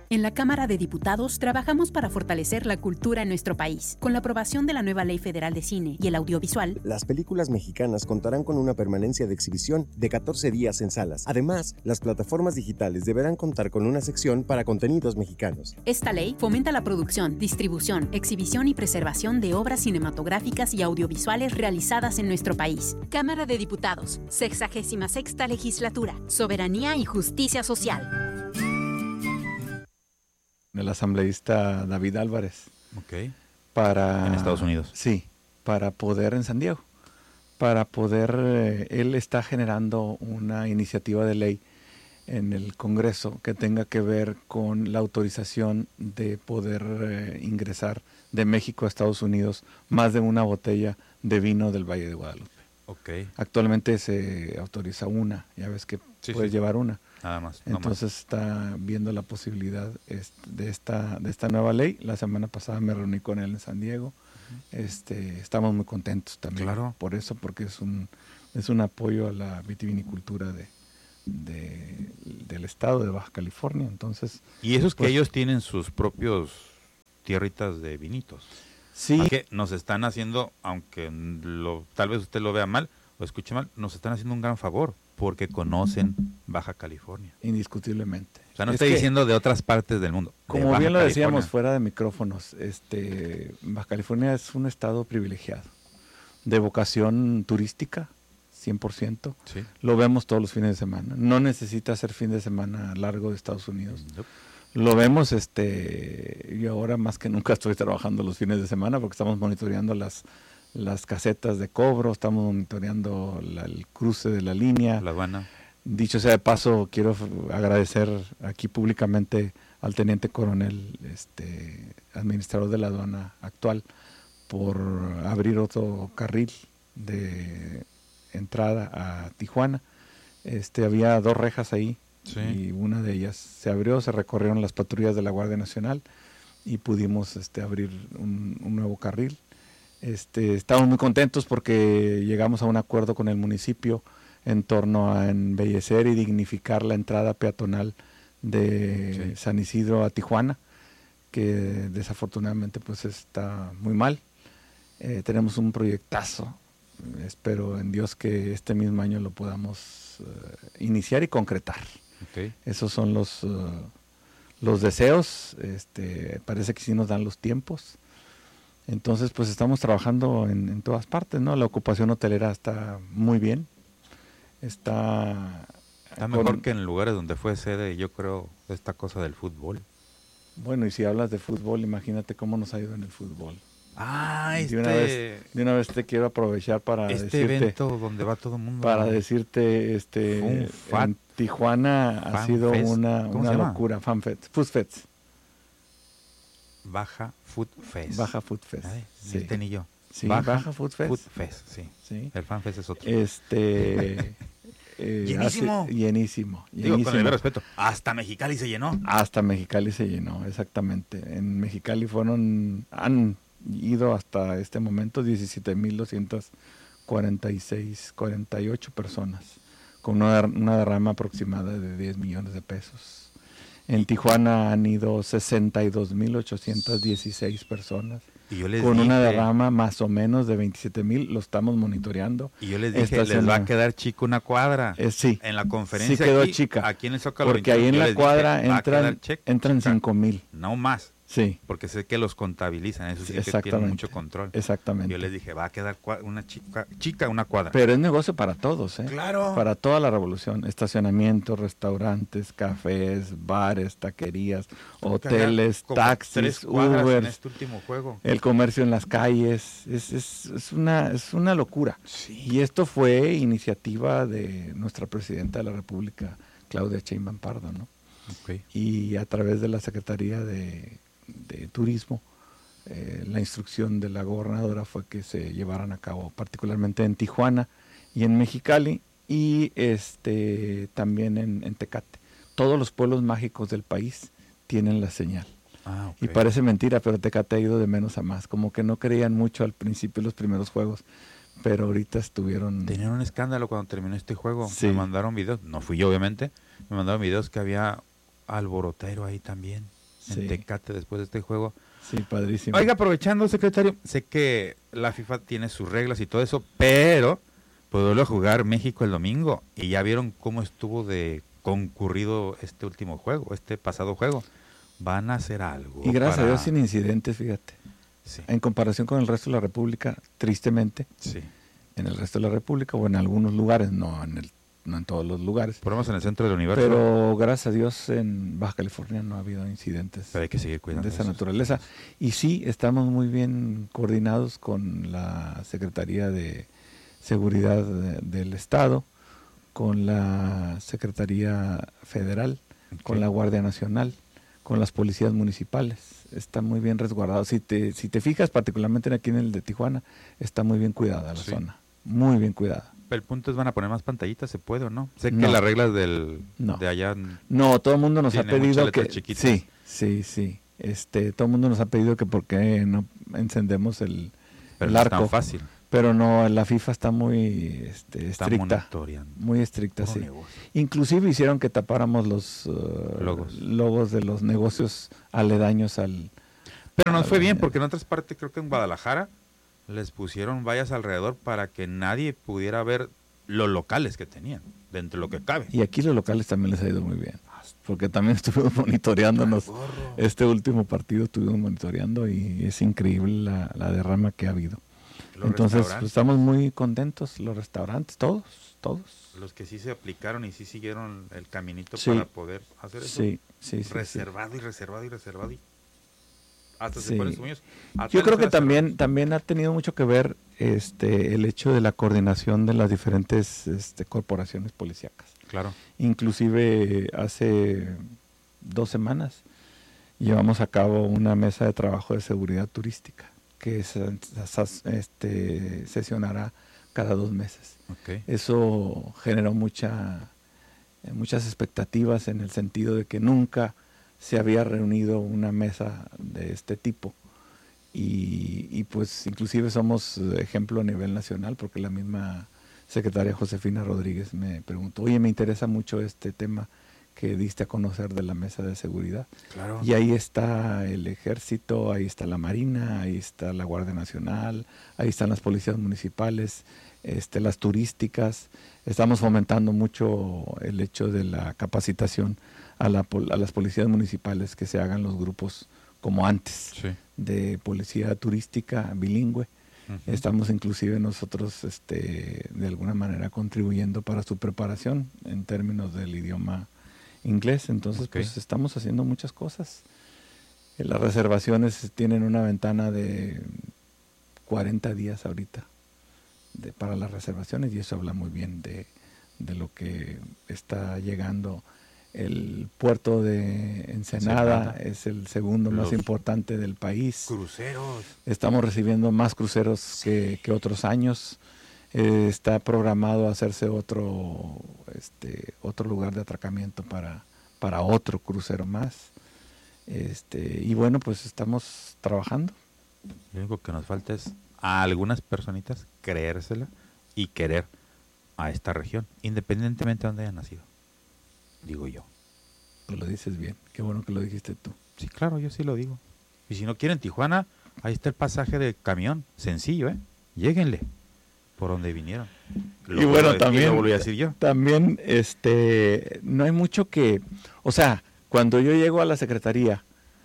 En la Cámara de Diputados trabajamos para fortalecer la cultura en nuestro país. Con la aprobación de la nueva Ley Federal de Cine y el Audiovisual, las películas mexicanas contarán con una permanencia de exhibición de 14 días en salas. Además, las plataformas digitales deberán contar con una sección para contenidos mexicanos. Esta ley fomenta la producción, distribución, exhibición y preservación de obras cinematográficas y audiovisuales realizadas en nuestro país. Cámara de Diputados, 66ª Legislatura, Soberanía y Justicia Social. El asambleísta David Álvarez. Ok. Para, en Estados Unidos. Sí, para poder, en San Diego, para poder, él está generando una iniciativa de ley en el Congreso que tenga que ver con la autorización de poder ingresar de México a Estados Unidos más de una botella de vino del Valle de Guadalupe. Okay. Actualmente se autoriza una, ya ves que puedes llevar una. Nada más. Entonces está viendo la posibilidad de esta nueva ley. La semana pasada me reuní con él en San Diego. Estamos muy contentos también por eso, porque es un apoyo a la vitivinicultura del estado de Baja California. Entonces, y eso es que ellos tienen sus propios tierritas de vinitos. Sí. Que nos están haciendo, aunque tal vez usted lo vea mal o escuche mal, nos están haciendo un gran favor porque conocen Baja California. Indiscutiblemente. O sea, no estoy diciendo de otras partes del mundo. Como bien lo decíamos fuera de micrófonos, Baja California es un estado privilegiado, de vocación turística, 100%. Sí. Lo vemos todos los fines de semana. No necesita ser fin de semana largo de Estados Unidos. Lo vemos, yo ahora más que nunca estoy trabajando los fines de semana porque estamos monitoreando las casetas de cobro, estamos monitoreando el cruce de la línea. La aduana. Dicho sea de paso, quiero agradecer aquí públicamente al teniente coronel, administrador de la aduana actual, por abrir otro carril de entrada a Tijuana. Había 2 rejas ahí. Sí. Y una de ellas se abrió, se recorrieron las patrullas de la Guardia Nacional y pudimos abrir un nuevo carril. Estamos muy contentos porque llegamos a un acuerdo con el municipio en torno a embellecer y dignificar la entrada peatonal de San Isidro a Tijuana, que desafortunadamente pues está muy mal. Tenemos un proyectazo, espero en Dios que este mismo año lo podamos iniciar y concretar. Okay. Esos son los deseos, parece que sí nos dan los tiempos. Entonces, pues estamos trabajando en todas partes, ¿no? La ocupación hotelera está muy bien. Está mejor que en lugares donde fue sede, yo creo, esta cosa del fútbol. Bueno, y si hablas de fútbol, imagínate cómo nos ha ido en el fútbol. De una vez te quiero aprovechar para decirte, evento donde va todo el mundo. Para decirte, en Tijuana ha sido una locura. Food Fest. Baja Food Fest. Baja Food Fest. Sí. Ni yo. Sí, Baja Food Fest. Food Fest, sí. El Fan Fest es otro. Llenísimo. Llenísimo. Digo, con el respeto. Hasta Mexicali se llenó. Hasta Mexicali se llenó, exactamente. En Mexicali han ido hasta este momento 17,248 personas, con una derrama aproximada de 10 millones de pesos. En Tijuana han ido 62,816 personas, con una derrama más o menos de 27,000, lo estamos monitoreando. Y yo les dije, les va a quedar chica una cuadra. Sí. En la conferencia sí quedó aquí, chica. Aquí en el Zócalo porque 21, ahí en la cuadra entran 5,000. No más. Sí. Porque sé que los contabilizan, eso sí que tienen mucho control. Exactamente. Yo les dije, va a quedar una chica una cuadra. Pero es negocio para todos, ¿eh? Claro. Para toda la revolución. Estacionamientos, restaurantes, cafés, bares, taquerías, hoteles, taxis, Uber. En este último juego. El comercio en las calles. Es una locura. Sí. Y esto fue iniciativa de nuestra presidenta de la República, Claudia Sheinbaum Pardo, ¿no? Okay. Y a través de la Secretaría de Turismo, la instrucción de la gobernadora fue que se llevaran a cabo, particularmente en Tijuana y en Mexicali y también en Tecate. Todos los pueblos mágicos del país tienen la señal. Okay. Y parece mentira, pero Tecate ha ido de menos a más. Como que no creían mucho al principio los primeros juegos, pero ahorita estuvieron... Tenían un escándalo cuando terminó este juego. Sí. Me mandaron videos, no fui yo obviamente, me mandaron videos que había alborotero ahí también. Sí. en Tecate después de este juego. Sí, padrísimo. Oiga, aprovechando, secretario, sé que la FIFA tiene sus reglas y todo eso, pero pudo jugar México el domingo y ya vieron cómo estuvo de concurrido este último juego, este pasado juego. Van a hacer algo. Y gracias a Dios sin incidentes, fíjate. Sí. En comparación con el resto de la República, tristemente, Sí. en el resto de la República o en algunos lugares, no en todos los lugares. Por lo menos en el centro del universo. Pero gracias a Dios en Baja California no ha habido incidentes Pero hay que seguir cuidando de esa esos naturaleza. temas. Y sí, estamos muy bien coordinados con la Secretaría de Seguridad del Estado, con la Secretaría Federal, con la Guardia Nacional, con las policías municipales. Está muy bien resguardado. Si te fijas, particularmente aquí en el de Tijuana, está muy bien cuidada la zona. Muy bien cuidada. El punto es, ¿van a poner más pantallitas? ¿Se puede o no? Sé que No. las reglas de allá... No, todo el mundo nos ha Tiene muchas pedido letras que... chiquitas. Sí. Todo el mundo nos ha pedido que por qué no encendemos el Pero no es arco. tan fácil. Pero no, la FIFA está muy Está estricta. monitoreando. Muy estricta, Puro sí. negocio. Inclusive hicieron que tapáramos los logos de los negocios aledaños al... Pero nos fue bien, porque en otras partes, creo que en Guadalajara, les pusieron vallas alrededor para que nadie pudiera ver los locales que tenían, dentro de lo que cabe. Y aquí los locales también les ha ido muy bien, porque también estuvimos monitoreándonos. Este último partido estuvimos monitoreando y es increíble la derrama que ha habido. Entonces, pues, estamos muy contentos, los restaurantes, todos. Los que sí se aplicaron y sí siguieron el caminito Sí. para poder hacer eso. Sí. Reservado y reservado y reservado. Hasta Sí. se ponen sueños. Yo creo que también ha tenido mucho que ver el hecho de la coordinación de las diferentes corporaciones policíacas. Claro. Inclusive hace 2 semanas llevamos a cabo una mesa de trabajo de seguridad turística que sesionará cada 2 meses. Okay. Eso generó muchas expectativas en el sentido de que nunca se había reunido una mesa de este tipo y pues inclusive somos ejemplo a nivel nacional, porque la misma secretaria Josefina Rodríguez me preguntó, oye, me interesa mucho este tema que diste a conocer de la mesa de seguridad. Claro. Y ahí está el ejército, ahí está la marina, ahí está la Guardia Nacional, ahí están las policías municipales, las turísticas. Estamos fomentando mucho el hecho de la capacitación a las policías municipales, que se hagan los grupos como antes, Sí. de policía turística bilingüe. Uh-huh. Estamos inclusive nosotros de alguna manera contribuyendo para su preparación en términos del idioma inglés. Entonces, Okay. pues estamos haciendo muchas cosas. Las reservaciones tienen una ventana de 40 días ahorita para las reservaciones, y eso habla muy bien de lo que está llegando. El puerto de Ensenada es el segundo más importante del país. Cruceros. Estamos recibiendo más cruceros que otros años. Está programado hacerse otro lugar de atracamiento para otro crucero más. Y bueno, pues estamos trabajando. Lo único que nos falta es a algunas personitas creérsela y querer a esta región, independientemente de donde hayan nacido. Digo yo. Tú lo dices bien. Qué bueno que lo dijiste tú. Sí, claro, yo sí lo digo. Y si no quieren Tijuana, ahí está el pasaje de camión. Sencillo, Lléguenle por donde vinieron. Y bueno, también lo volví a decir yo. También, no hay mucho que... O sea, cuando yo llego a la secretaría,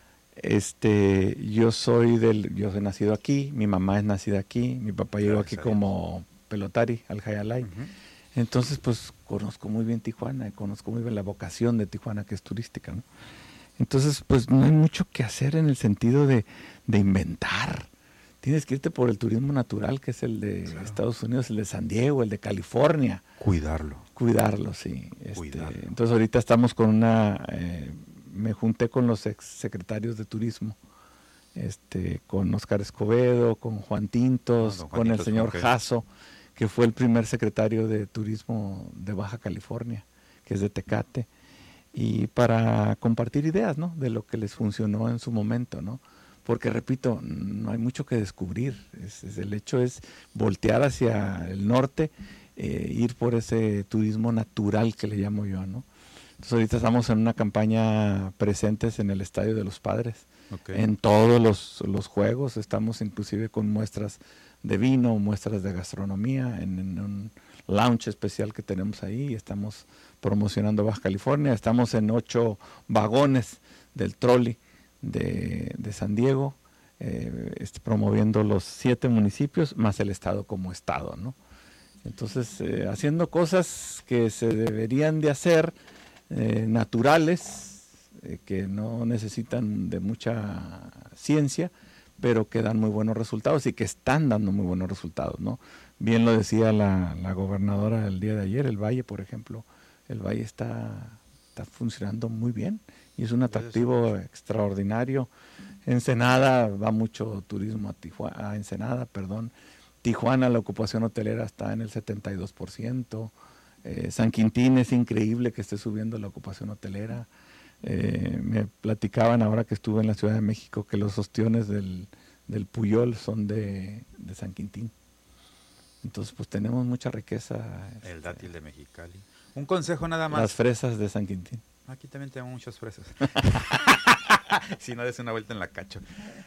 yo soy nacido aquí, mi mamá es nacida aquí, mi papá llegó aquí como pelotari al Jayalay. Uh-huh. Entonces, pues conozco muy bien Tijuana, y conozco muy bien la vocación de Tijuana, que es turística, ¿no? Entonces, pues no hay mucho que hacer en el sentido de inventar. Tienes que irte por el turismo natural, que es el de Estados Unidos, el de San Diego, el de California. Cuidarlo, sí. Cuidarlo. Entonces ahorita estamos con me junté con los ex secretarios de turismo, con Oscar Escobedo, con Juan Tintos, con el señor Jasso, que fue el primer secretario de turismo de Baja California, que es de Tecate, y para compartir ideas, ¿no?, de lo que les funcionó en su momento, ¿no? Porque, repito, no hay mucho que descubrir. El hecho es voltear hacia el norte, ir por ese turismo natural que le llamo yo, ¿no? Entonces ahorita estamos en una campaña presentes en el Estadio de los Padres, Okay. en todos los juegos, estamos inclusive con muestras de vino, muestras de gastronomía, en un lounge especial que tenemos ahí, estamos promocionando Baja California, estamos en 8 vagones del trolley de San Diego, promoviendo los 7 municipios más el estado como estado, ¿no? Entonces, haciendo cosas que se deberían de hacer, naturales, que no necesitan de mucha ciencia, pero que dan muy buenos resultados y que están dando muy buenos resultados, ¿no? Bien lo decía la gobernadora el día de ayer, el Valle, por ejemplo, el Valle está funcionando muy bien y es un atractivo extraordinario. Ensenada, va mucho turismo a Ensenada, perdón. Tijuana, la ocupación hotelera está en el 72%. San Quintín, es increíble que esté subiendo la ocupación hotelera. Me platicaban ahora que estuve en la Ciudad de México que los ostiones del Puyol son de San Quintín. Entonces, pues tenemos mucha riqueza. El dátil de Mexicali. Un consejo nada más. Las fresas de San Quintín. Aquí también tenemos muchas fresas. Si no, des una vuelta en la Cacho.